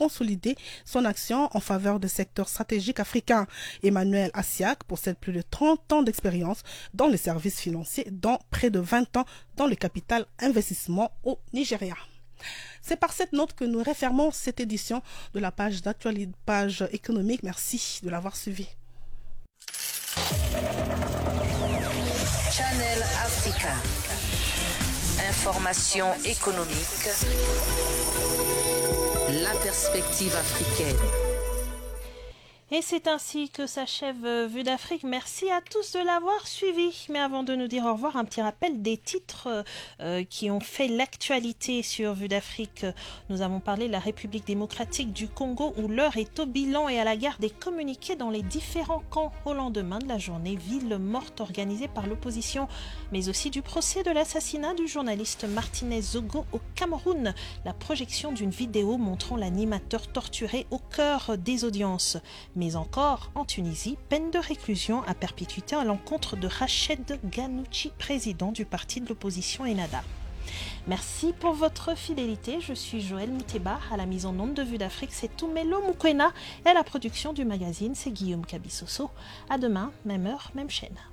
consolider son action en faveur des secteurs stratégiques africains. Emmanuel Assiak possède plus de 30 ans d'expérience dans les services financiers, dont près de 20 ans dans le capital investissement au Nigeria. C'est par cette note que nous refermons cette édition de la page d'actualité, page économique. Merci de l'avoir suivi. Channel Africa. Information économique. La perspective africaine. Et c'est ainsi que s'achève Vue d'Afrique. Merci à tous de l'avoir suivi. Mais avant de nous dire au revoir, un petit rappel des titres qui ont fait l'actualité sur Vue d'Afrique. Nous avons parlé de la République démocratique du Congo où l'heure est au bilan et à la garde des communiqués dans les différents camps au lendemain de la journée ville morte organisée par l'opposition, mais aussi du procès de l'assassinat du journaliste Martinez Zogo au Cameroun. La projection d'une vidéo montrant l'animateur torturé au cœur des audiences. Mais encore, en Tunisie, peine de réclusion à perpétuité à l'encontre de Rached Ghannouchi, président du parti de l'opposition Ennahda. Merci pour votre fidélité. Je suis Joël Mouteba. À la mise en onde de Vue d'Afrique, c'est Toumelo Mukwena. Et à la production du magazine, c'est Guillaume Kabissoso. À demain, même heure, même chaîne.